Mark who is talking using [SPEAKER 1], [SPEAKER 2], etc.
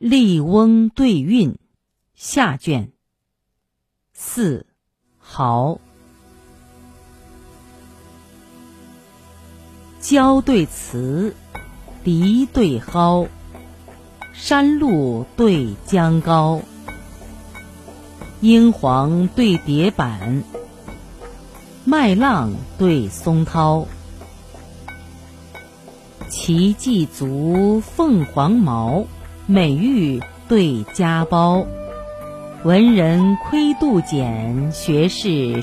[SPEAKER 1] 笠翁对韵下卷4豪。郊对茨，荻对蒿，山路对江高，英皇对蝶板，麦浪对松涛。奇迹足凤凰毛，美玉对家包。文人窥杜简，学士